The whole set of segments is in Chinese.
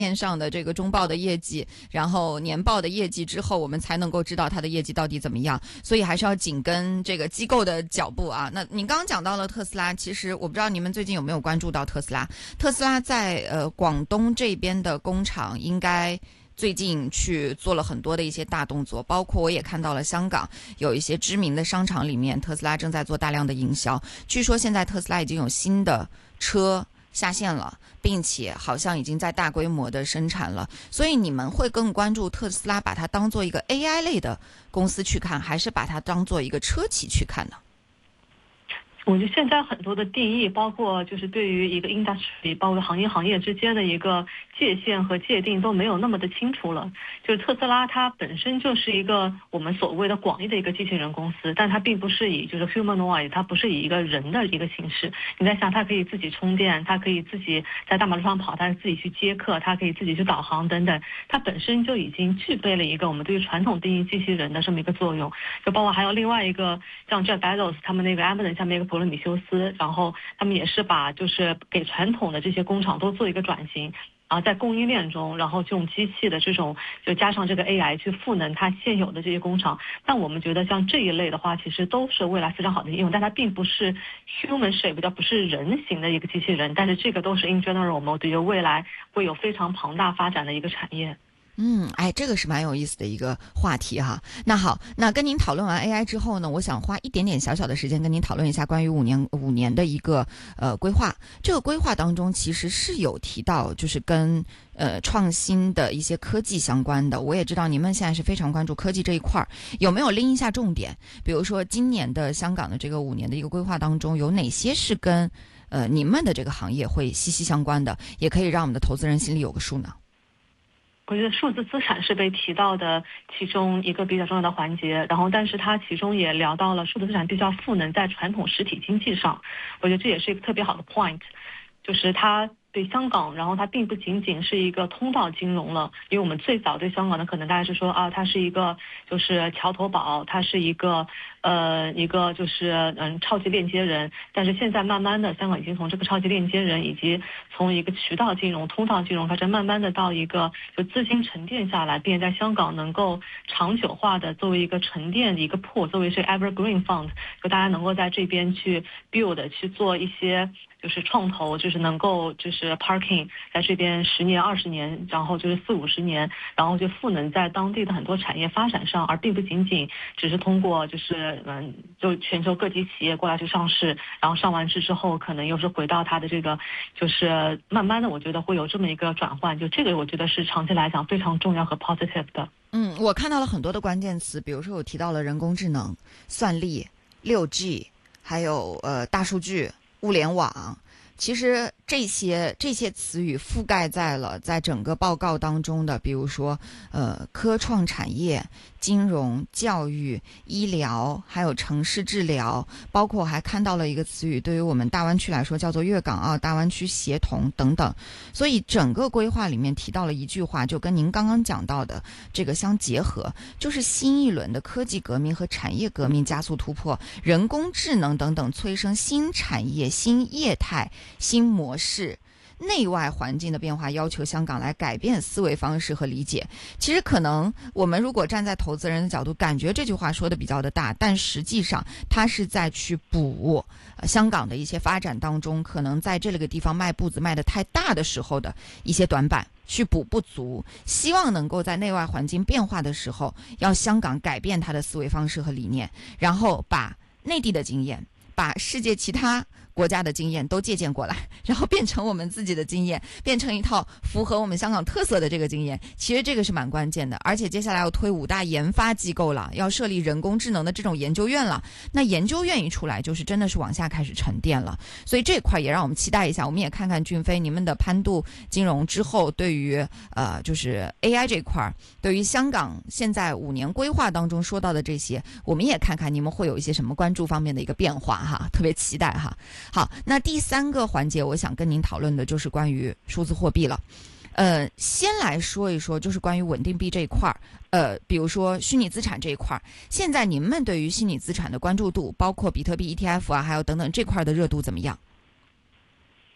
面上的这个中报的业绩，然后年报的业绩之后，我们才能够知道它的业绩到底怎么样。所以还是要紧跟这个机构的脚步啊。那您刚刚讲到了特斯拉，其实我不知道你们最近有没有关注到特斯拉。特斯拉在广东这边的工厂应该最近去做了很多的一些大动作，包括我也看到了香港有一些知名的商场里面，特斯拉正在做大量的营销。据说现在特斯拉已经有新的车下线了，并且好像已经在大规模的生产了。所以你们会更关注特斯拉把它当做一个 AI 类的公司去看，还是把它当做一个车企去看呢？ 我觉得现在很多的定义，包括就是对于一个 industry， 包括行业之间的一个界限和界定都没有那么的清楚了。就是特斯拉它本身就是一个我们所谓的广义的一个机器人公司，但它并不是以就是 humanoid， 它不是以一个人的一个形式。你在想，它可以自己充电，它可以自己在大马路上跑，它自己去接客，它可以自己去导航等等，它本身就已经具备了一个我们对于传统定义机器人的这么一个作用。就包括还有另外一个像 Jeff Bezos 他们那个 Amazon 下面一个普罗米修斯，然后他们也是把就是给传统的这些工厂都做一个转型。在供应链中，然后用机器的这种，就加上这个 AI 去赋能它现有的这些工厂。但我们觉得像这一类的话，其实都是未来非常好的应用，但它并不是 human shape， 不是人形的一个机器人。但是这个都是 in general， 我们对于未来会有非常庞大发展的一个产业。 这个是蛮有意思的一个话题哈。那好，那跟您讨论完 AI 之后呢，我想花一点点小小的时间跟您讨论一下关于五年的一个规划。这个规划当中其实是有提到，就是跟创新的一些科技相关的。我也知道你们现在是非常关注科技这一块儿，有没有拎一下重点？比如说今年的香港的这个5年的一个规划当中，有哪些是跟你们的这个行业会息息相关的，也可以让我们的投资人心里有个数呢？ 我觉得数字资产是被提到的其中一个比较重要的环节，然后但是它其中也聊到了数字资产必须要赋能在传统实体经济上，我觉得这也是一个特别好的 point， 就是它对香港，然后它并不仅仅是一个通道金融了，因为我们最早对香港的可能大家是说它是一个就是桥头堡，它是一个就是超级链接人，但是现在慢慢的香港已经从这个超级链接人以及从一个渠道金融、通道金融开始慢慢的到一个就资金沉淀下来，并且在香港能够长久化的作为一个沉淀的一个pool，作为是 evergreen fund， 就大家能够在这边去 build 去做一些就是创投，就是能够就是 parking 在这边10年、20年，然后就是40-50年，然后就赋能在当地的很多产业发展上，而并不仅仅只是通过就是就全球各级企业过来去上市，然后上完市之后可能又是回到它的这个就是慢慢的，我觉得会有这么一个转换，就这个我觉得是长期来讲非常重要和 positive 的。 我看到了很多的关键词，比如说我提到了人工智能、算力、6G， 还有大数据、物联网。其实这些词语覆盖在整个报告当中的，比如说科创产业、金融、教育、医疗，还有城市治疗，包括我还看到了一个词语，对于我们大湾区来说叫做粤港澳大湾区协同等等。所以整个规划里面提到了一句话，就跟您刚刚讲到的这个相结合，就是新一轮的科技革命和产业革命加速突破，人工智能等等催生新产业、新业态、新模式，内外环境的变化要求香港来改变思维方式和理解。其实可能我们如果站在投资人的角度，感觉这句话说的比较的大，但实际上它是在去补香港的一些发展当中可能在这个地方迈步子迈得太大的时候的一些短板，去补不足，希望能够在内外环境变化的时候，要香港改变它的思维方式和理念，然后把内地的经验，把世界其他国家的经验都借鉴过来，然后变成我们自己的经验，变成一套符合我们香港特色的这个经验。其实这个是蛮关键的，而且接下来要推5大研发机构了，要设立人工智能的这种研究院了。那研究院一出来，就是真的是往下开始沉淀了。所以这块也让我们期待一下，我们也看看俊飞你们的潘度金融之后，对于就是 AI 这块，对于香港现在5年规划当中说到的这些，我们也看看你们会有一些什么关注方面的一个变化哈，特别期待哈。好，那第3个环节我想跟您讨论的就是关于数字货币了。先来说一说就是关于稳定币这一块比如说虚拟资产这一块，现在你们对于虚拟资产的关注度，包括比特币 ETF 还有等等这块的热度怎么样？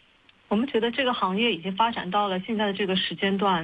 我们觉得这个行业已经发展到了现在的这个时间段，